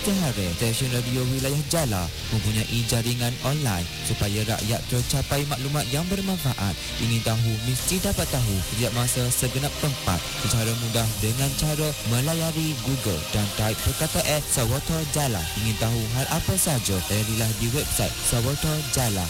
Istiharah Stesen Radio Wilayah Jala mempunyai jaringan online supaya rakyat tercapai maklumat yang bermanfaat. Ingin tahu mesti dapat tahu setiap masa segenap tempat secara mudah dengan cara melayari Google dan type perkataan Sawata Jala. Ingin tahu hal apa saja, layarilah di website Sawata Jala